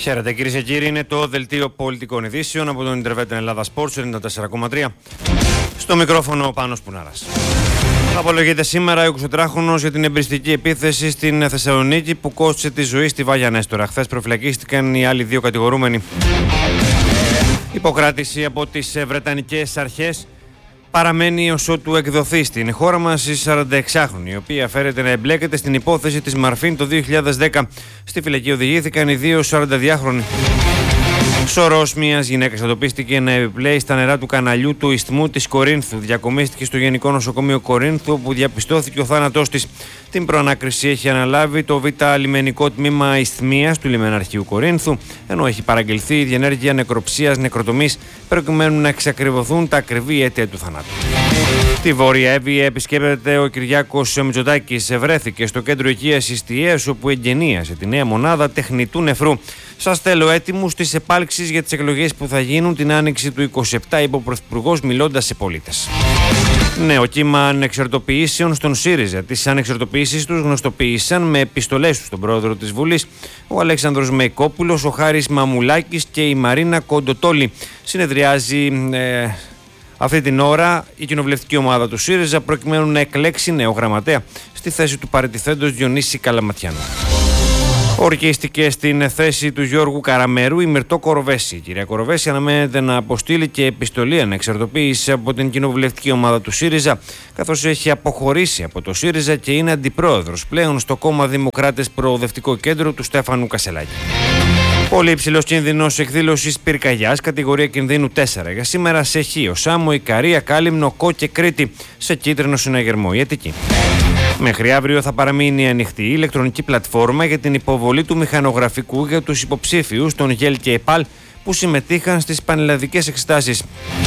Χαίρετε κυρίες και κύριοι, είναι το δελτίο πολιτικών ειδήσεων από τον Interveten Ελλάδα Sports 94,3. Στο μικρόφωνο ο Πάνος Πουνάρας. Απολογείται σήμερα ο 23χρονος για την εμπριστική επίθεση στην Θεσσαλονίκη που κόστησε τη ζωή στη Βάγια Νέστορα. Χθες προφυλακίστηκαν οι άλλοι δύο κατηγορούμενοι. Υποκράτηση από τις βρετανικές αρχές παραμένει ως ότου εκδοθεί στην χώρα μας η 46χρονη, η οποία φέρεται να εμπλέκεται στην υπόθεση της Μαρφίν το 2010. Στη φυλακή οδηγήθηκαν οι δύο 42χρονοι. Σωρός μιας γυναίκας εντοπίστηκε να επιπλέει στα νερά του καναλιού του Ισθμού της Κορίνθου. Διακομίστηκε στο Γενικό Νοσοκομείο Κορίνθου, όπου διαπιστώθηκε ο θάνατός της. Την προανάκριση έχει αναλάβει το Β' Λιμενικό Τμήμα Ισθμίας του Λιμεναρχείου Κορίνθου, ενώ έχει παραγγελθεί η διενέργεια νεκροψίας νεκροτομής προκειμένου να εξακριβωθούν τα ακριβή αίτια του θανάτου. Τη Βόρεια Εύβοια επισκέπτεται ο Κυριάκος Μητσοτάκης. Βρέθηκε στο κέντρο οικείας Ιστιαίας, όπου εγγενίασε τη νέα μονάδα τεχνητού νεφρού. Σας θέλω έτοιμους στις επάλξεις για τις εκλογές που θα γίνουν την άνοιξη του 27, είπε ο Πρωθυπουργός μιλώντας σε πολίτες. Νέο κύμα ανεξαρτοποιήσεων στον ΣΥΡΙΖΑ. Τις ανεξαρτοποιήσεις τους γνωστοποίησαν με επιστολές τους στον πρόεδρο της Βουλής, ο Αλέξανδρος Μεϊκόπουλος, ο Χάρης Μαμουλάκης και η Μαρίνα Κοντοτόλη. Συνεδριάζει αυτή την ώρα η κοινοβουλευτική ομάδα του ΣΥΡΙΖΑ προκειμένου να εκλέξει νέο γραμματέα στη θέση του παραιτηθέντος Διονύση Καλαματιάνου. Ορκίστηκε στην θέση του Γιώργου Καραμερού η Μυρτώ Κοροβέση. Η κυρία Κοροβέση αναμένεται να αποστείλει και επιστολή ανεξαρτοποίηση από την κοινοβουλευτική ομάδα του ΣΥΡΙΖΑ, καθώς έχει αποχωρήσει από το ΣΥΡΙΖΑ και είναι αντιπρόεδρος πλέον στο κόμμα Δημοκράτες Προοδευτικό Κέντρο του Στέφανου Κασελάκη. Πολύ υψηλός κίνδυνος εκδήλωσης πυρκαγιάς, κατηγορία κινδύνου 4. Για σήμερα σε Χίο, Σάμο, Ικαρία, Κάλυμνο, Κό και Κρήτη, σε κίτρινο συναγερμό η Αττική. Μέχρι αύριο θα παραμείνει ανοιχτή η ηλεκτρονική πλατφόρμα για την υποβολή του μηχανογραφικού για τους υποψήφιους των ΓΕΛ και ΕΠΑΛ που συμμετείχαν στις πανελλαδικές εξετάσεις.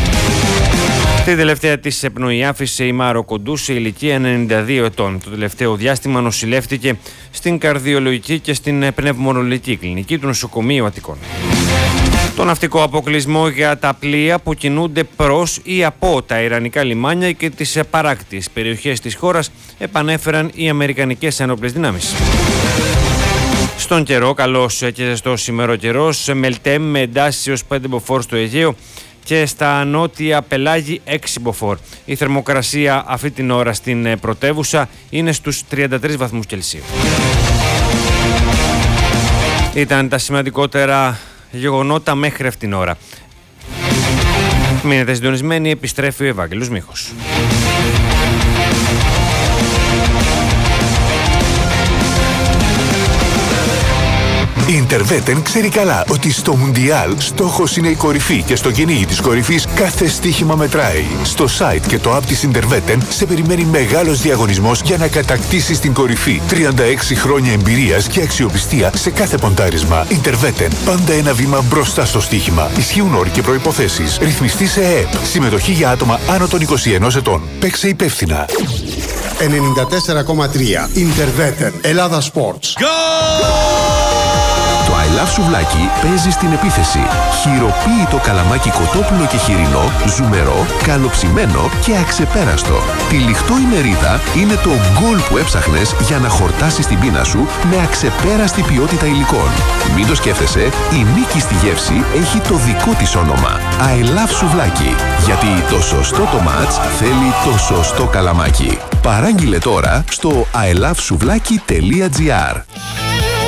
Την τελευταία της επνοή άφησε η Μάρο Κοντού σε ηλικία 92 ετών. Το τελευταίο διάστημα νοσηλεύτηκε στην καρδιολογική και στην πνευμονολογική κλινική του νοσοκομείου Αττικών. Το ναυτικό αποκλεισμό για τα πλοία που κινούνται προς ή από τα ιρανικά λιμάνια και τις παράκτιες περιοχές της χώρας επανέφεραν οι αμερικανικές ένοπλες δυνάμεις. Στον καιρό, καλός και ζεστός ημεροκαιρός, Μελτέμ με εντάσεις έως 5 μποφόρ στο Αιγαίο και στα νότια πελάγη 6 μποφόρ. Η θερμοκρασία αυτή την ώρα στην πρωτεύουσα είναι στους 33 βαθμούς Κελσίου. Ήταν τα σημαντικότερα γεγονότα μέχρι αυτήν την ώρα. Μείνετε συντονισμένοι, επιστρέφει ο Ευάγγελος Μίχος. Η Interveten ξέρει καλά ότι στο Μουντιάλ στόχος είναι η κορυφή και στο κυνήγι της κορυφής κάθε στοίχημα μετράει. Στο site και το app της Interveten σε περιμένει μεγάλος διαγωνισμός για να κατακτήσεις την κορυφή. 36 χρόνια εμπειρίας και αξιοπιστία σε κάθε ποντάρισμα. Interveten, πάντα ένα βήμα μπροστά στο στοίχημα. Ισχύουν όροι και προϋποθέσεις. Ρυθμιστή σε ΕΕΠ. Συμμετοχή για άτομα άνω των 21 ετών. Παίξε υπεύθυνα. 94,3 Interveten Ελλάδα Sports. Το I Love Σουβλάκι παίζει στην επίθεση. Χειροποίητο καλαμάκι κοτόπουλο και χοιρινό, ζουμερό, καλοψημένο και αξεπέραστο. Τυλιχτό η μερίδα είναι το γκολ που έψαχνες για να χορτάσεις την πείνα σου με αξεπέραστη ποιότητα υλικών. Μην το σκέφτεσαι, η νίκη στη γεύση έχει το δικό της όνομα. I Love Σουβλάκι. Γιατί το σωστό το μάτς θέλει το σωστό καλαμάκι. Παράγγειλε τώρα στο ilovesuvlaki.gr.